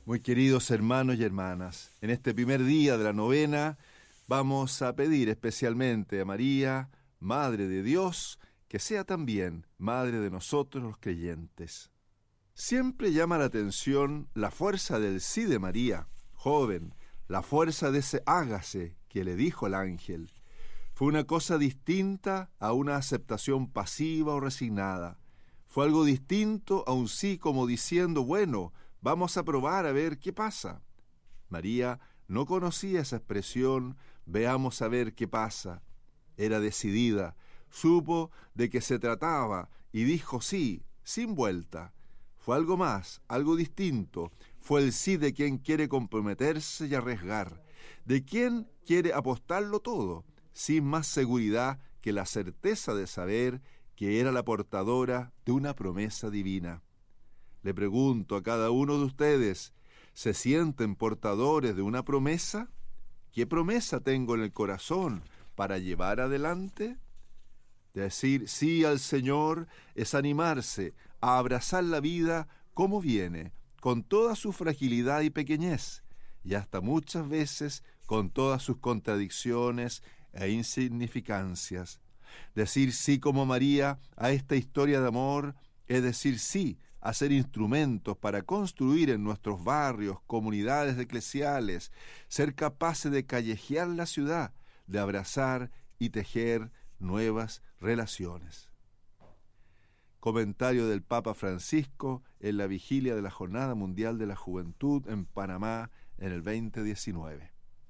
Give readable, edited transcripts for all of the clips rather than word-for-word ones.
Muy queridos hermanos y hermanas, en este primer día de la novena vamos a pedir especialmente a María, Madre de Dios, que sea también Madre de nosotros los creyentes. Siempre llama la atención la fuerza del sí de María, joven, la fuerza de ese hágase que le dijo el ángel. Fue una cosa distinta a una aceptación pasiva o resignada. Fue algo distinto a un sí como diciendo, bueno, vamos a probar a ver qué pasa. María no conocía esa expresión, veamos a ver qué pasa. Era decidida, supo de qué se trataba y dijo sí, sin vuelta. Fue algo más, algo distinto. Fue el sí de quien quiere comprometerse y arriesgar, de quien quiere apostarlo todo, sin más seguridad que la certeza de saber que era la portadora de una promesa divina. Le pregunto a cada uno de ustedes, ¿se sienten portadores de una promesa? ¿Qué promesa tengo en el corazón para llevar adelante? Decir sí al Señor es animarse a abrazar la vida como viene, con toda su fragilidad y pequeñez, y hasta muchas veces con todas sus contradicciones e insignificancias. Decir sí como María a esta historia de amor es decir sí a ser instrumentos para construir en nuestros barrios, comunidades eclesiales, ser capaces de callejear la ciudad, de abrazar y tejer nuevas relaciones. Comentario del Papa Francisco en la vigilia de la Jornada Mundial de la Juventud en Panamá en el 2019.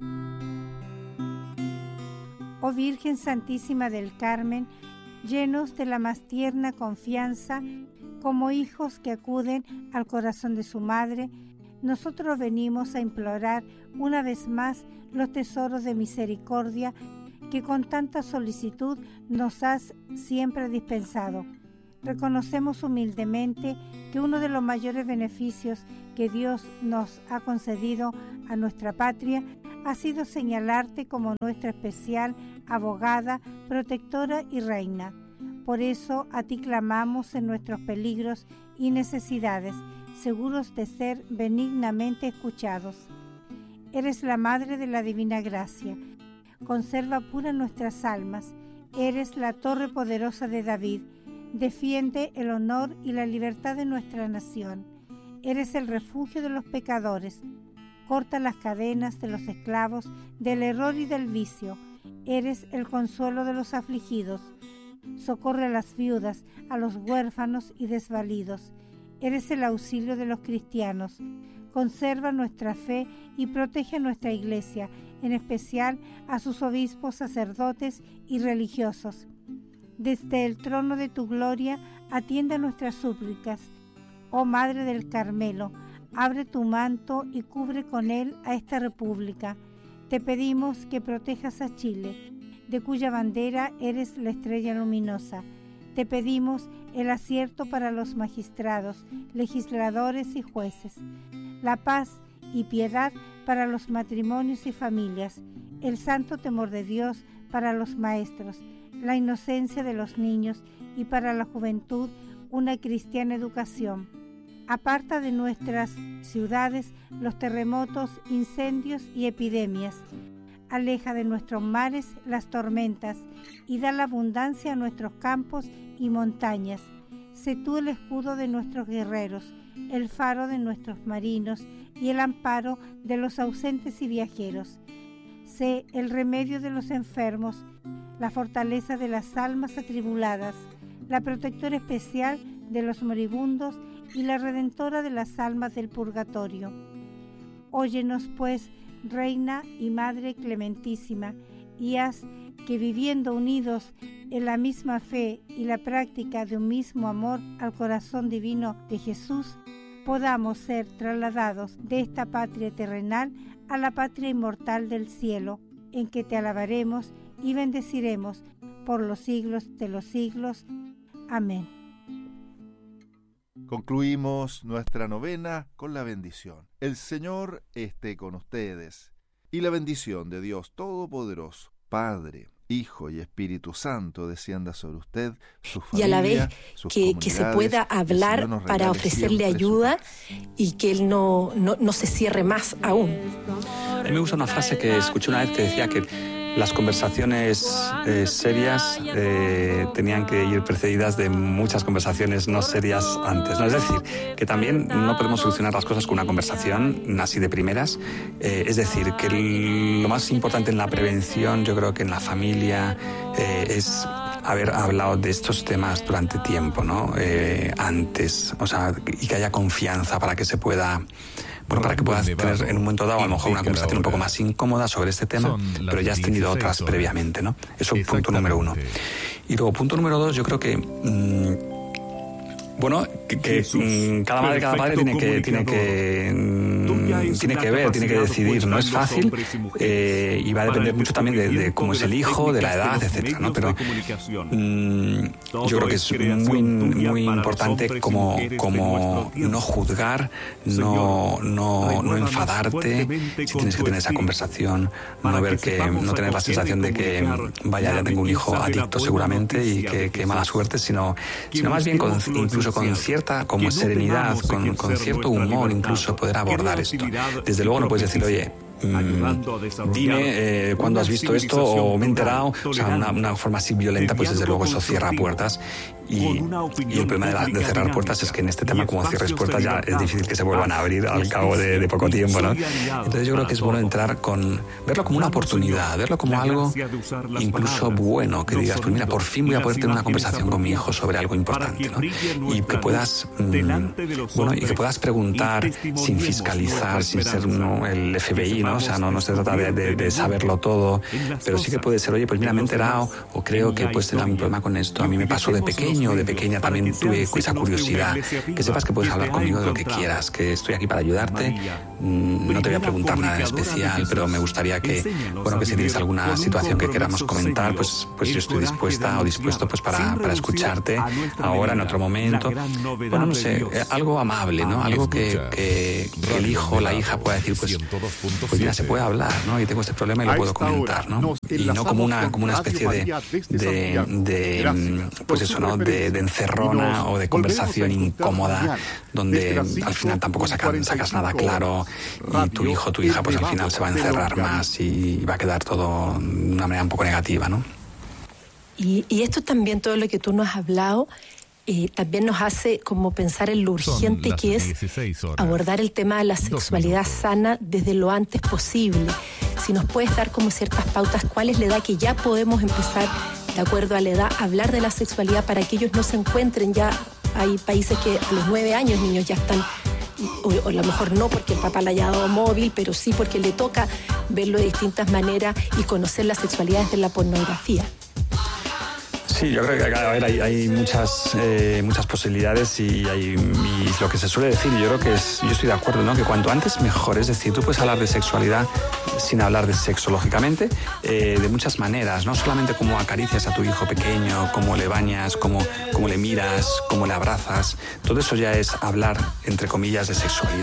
Oh Virgen Santísima del Carmen, llenos de la más tierna confianza, como hijos que acuden al corazón de su madre, nosotros venimos a implorar una vez más los tesoros de misericordia que con tanta solicitud nos has siempre dispensado. Reconocemos humildemente que uno de los mayores beneficios que Dios nos ha concedido a nuestra patria ha sido señalarte como nuestra especial abogada, protectora y reina. Por eso a ti clamamos en nuestros peligros y necesidades, seguros de ser benignamente escuchados. Eres la Madre de la Divina Gracia. Conserva puras nuestras almas. Eres la torre poderosa de David. Defiende el honor y la libertad de nuestra nación. Eres el refugio de los pecadores. Corta las cadenas de los esclavos, del error y del vicio. Eres el consuelo de los afligidos. Socorre a las viudas, a los huérfanos y desvalidos. Eres el auxilio de los cristianos. Conserva nuestra fe y protege a nuestra Iglesia, en especial a sus obispos, sacerdotes y religiosos. Desde el trono de tu gloria, atiende a nuestras súplicas. Oh Madre del Carmelo, abre tu manto y cubre con él a esta república. Te pedimos que protejas a Chile, de cuya bandera eres la estrella luminosa. Te pedimos el acierto para los magistrados, legisladores y jueces, la paz y piedad para los matrimonios y familias, el santo temor de Dios para los maestros, la inocencia de los niños y para la juventud una cristiana educación. Aparta de nuestras ciudades los terremotos, incendios y epidemias. Aleja de nuestros mares las tormentas y da la abundancia a nuestros campos y montañas. Sé tú el escudo de nuestros guerreros, el faro de nuestros marinos y el amparo de los ausentes y viajeros. Sé el remedio de los enfermos, la fortaleza de las almas atribuladas, la protectora especial de los moribundos y la redentora de las almas del purgatorio. Óyenos, pues, Reina y Madre clementísima, y haz que viviendo unidos en la misma fe y la práctica de un mismo amor al corazón divino de Jesús, podamos ser trasladados de esta patria terrenal a la patria inmortal del cielo, en que te alabaremos y bendeciremos por los siglos de los siglos. Amén. Concluimos nuestra novena con la bendición. El Señor esté con ustedes, y la bendición de Dios Todopoderoso, Padre, Hijo y Espíritu Santo descienda sobre usted, su familia, y a la vez que se pueda hablar para ofrecerle ayuda y que él no se cierre más aún. A mí me gusta una frase que escuché una vez que decía que las conversaciones serias tenían que ir precedidas de muchas conversaciones no serias antes, ¿no? Es decir, que también no podemos solucionar las cosas con una conversación así de primeras. Es decir, que lo más importante en la prevención, yo creo que en la familia, es haber hablado de estos temas durante tiempo, ¿no? Antes, o sea, y que haya confianza para que se pueda... Bueno, para que puedas tener en un momento dado a lo mejor una conversación un poco más incómoda sobre este tema, pero ya has tenido otras previamente, ¿no? Eso es punto número 1. Y luego, punto número 2, yo creo que... Bueno, que cada madre, cada padre tiene que ver, tiene que decidir. No es fácil y va a depender mucho también de cómo es el hijo, de la edad, etcétera, ¿no? Pero yo creo que es muy importante como no juzgar, no enfadarte si tienes que tener esa conversación, no tener la sensación de que vaya, ya tengo un hijo adicto seguramente y que mala suerte, sino más bien incluso con cierta como serenidad, con cierto humor, incluso poder abordar esto. Desde luego no puedes decir, oye, dime cuándo has visto esto o me he enterado, o sea, una forma así violenta, pues desde luego eso cierra puertas. Y el problema de cerrar puertas es que en este tema, como cierres puertas, ya es difícil que se vuelvan a abrir al cabo de poco tiempo, ¿no? Entonces yo creo que es bueno verlo como una oportunidad, verlo como algo incluso bueno, que digas, pues mira, por fin voy a poder tener una conversación con mi hijo sobre algo importante, ¿no? Y que puedas, preguntar sin fiscalizar, sin ser el FBI, ¿no? O sea, no se trata de saberlo todo, pero sí que puede ser, oye, pues mira, me he enterado o creo que puedes tener algún problema con esto, a mí me pasó de pequeño o de pequeña también tuve esa curiosidad, que sepas que puedes hablar conmigo de lo que quieras, que estoy aquí para ayudarte, no te voy a preguntar nada en especial, pero me gustaría que si tienes alguna situación que queramos comentar, pues yo estoy dispuesta o dispuesto pues para escucharte ahora, en otro momento. Bueno, no sé, algo amable, ¿no? Algo que el hijo o la hija pueda decir, pues mira, se puede hablar, ¿no? Y tengo este problema y lo puedo comentar, ¿no? Y no como una especie pues eso, ¿no? De encerrona o de conversación incómoda donde al final tampoco sacas nada claro y tu hijo o tu hija pues al final se va a encerrar más y va a quedar todo de una manera un poco negativa, ¿no? Y esto también, todo lo que tú nos has hablado, también nos hace como pensar en lo urgente que es abordar el tema de la sexualidad sana desde lo antes posible. Si nos puedes dar como ciertas pautas, ¿cuál es la edad que ya podemos empezar, de acuerdo a la edad, a hablar de la sexualidad para que ellos no se encuentren ya? Hay países que a los 9 años niños ya están, o a lo mejor no porque el papá le haya dado móvil, pero sí porque le toca verlo de distintas maneras y conocer la sexualidad desde la pornografía. Sí, yo creo que hay muchas posibilidades y lo que se suele decir, yo creo que yo estoy de acuerdo, ¿no? Que cuanto antes mejor. Es decir, tú puedes hablar de sexualidad sin hablar de sexo, lógicamente, de muchas maneras, no solamente cómo acaricias a tu hijo pequeño, cómo le bañas, cómo le miras, cómo le abrazas. Todo eso ya es hablar, entre comillas, de sexualidad.